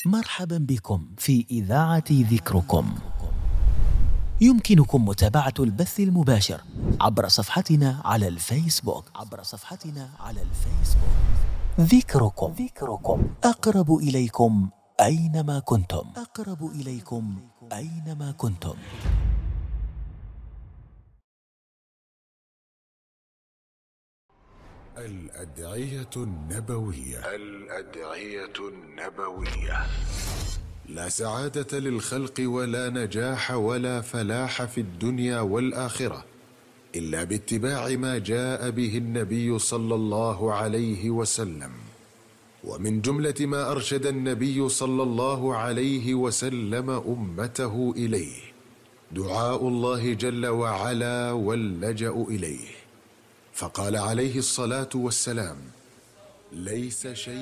مرحبا بكم في إذاعة ذكركم. يمكنكم متابعة البث المباشر عبر صفحتنا على الفيسبوك. ذكركم أقرب إليكم أينما كنتم. الأدعية النبوية. لا سعادة للخلق ولا نجاح ولا فلاح في الدنيا والآخرة إلا باتباع ما جاء به النبي صلى الله عليه وسلم. ومن جملة ما أرشد النبي صلى الله عليه وسلم أمته إليه دعاء الله جل وعلا واللجأ إليه، فقال عليه الصلاة والسلام: ليس شيء